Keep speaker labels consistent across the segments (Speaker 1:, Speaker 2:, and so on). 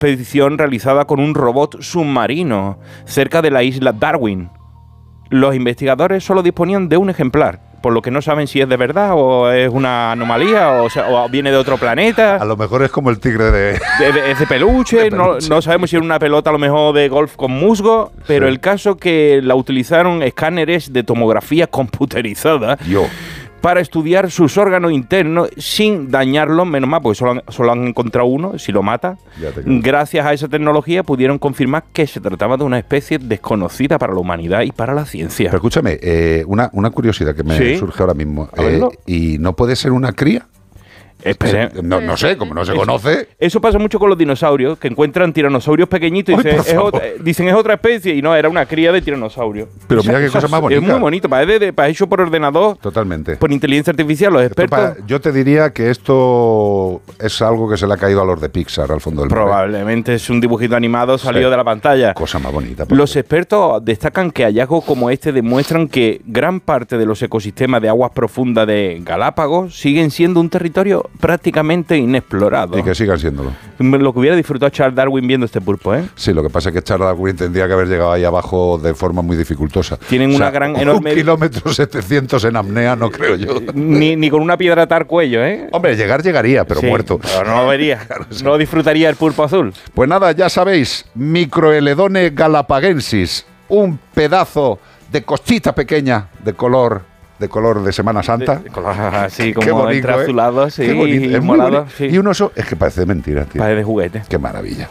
Speaker 1: expedición realizada con un robot submarino cerca de la isla Darwin. Los investigadores solo disponían de un ejemplar, por lo que no saben si es de verdad o es una anomalía o viene de otro planeta.
Speaker 2: A lo mejor es como el tigre de...
Speaker 1: Es de peluche, no sabemos si era una pelota a lo mejor de golf con musgo, pero el caso que la utilizaron escáneres de tomografía computerizada para estudiar sus órganos internos sin dañarlos, menos mal, porque solo han encontrado uno, si lo mata. Gracias a esa tecnología pudieron confirmar que se trataba de una especie desconocida para la humanidad y para la ciencia.
Speaker 2: Pero escúchame, una curiosidad que me surge ahora mismo. ¿Y no puede ser una cría? No sé, como no se conoce.
Speaker 1: Eso pasa mucho con los dinosaurios, que encuentran tiranosaurios pequeñitos y dicen es otra especie, y no, era una cría de tiranosaurio.
Speaker 2: Pero mira qué cosa más bonita.
Speaker 1: Es muy bonito, parece hecho por ordenador.
Speaker 2: Totalmente.
Speaker 1: Por inteligencia artificial, los expertos.
Speaker 2: Yo te diría que esto es algo que se le ha caído a los de Pixar al fondo del mar.
Speaker 1: Probablemente es un dibujito animado salido de la pantalla.
Speaker 2: Cosa más bonita.
Speaker 1: Los expertos destacan que hallazgos como este demuestran que gran parte de los ecosistemas de aguas profundas de Galápagos siguen siendo un territorio prácticamente inexplorado.
Speaker 2: Y que sigan siéndolo.
Speaker 1: Lo que hubiera disfrutado Charles Darwin viendo este pulpo, ¿eh?
Speaker 2: Sí, lo que pasa es que Charles Darwin tendría que haber llegado ahí abajo de forma muy dificultosa.
Speaker 1: Tienen una gran, enorme...
Speaker 2: 1 kilómetro 700 en apnea, no creo yo.
Speaker 1: Ni con una piedra atar cuello, ¿eh?
Speaker 2: Hombre, llegaría, pero muerto.
Speaker 1: Pero no lo vería. Claro, no disfrutaría el pulpo azul.
Speaker 2: Pues nada, ya sabéis, Microeledone galapagensis, un pedazo de costita pequeña de color de Semana Santa.
Speaker 1: Así como entre azulados y
Speaker 2: molados. Sí. Y un oso, es que parece de mentira, tío.
Speaker 1: Parece de juguete.
Speaker 2: Qué maravilla.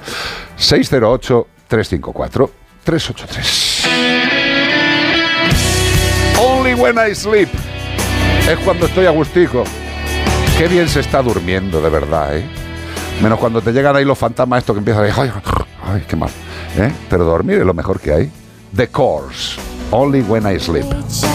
Speaker 2: 608-354-383. Only when I sleep. Es cuando estoy a gustico. Qué bien se está durmiendo, de verdad, ¿eh? Menos cuando te llegan ahí los fantasmas estos que empiezan a decir, ay, qué mal. Pero dormir es lo mejor que hay. The Course. Only when I sleep.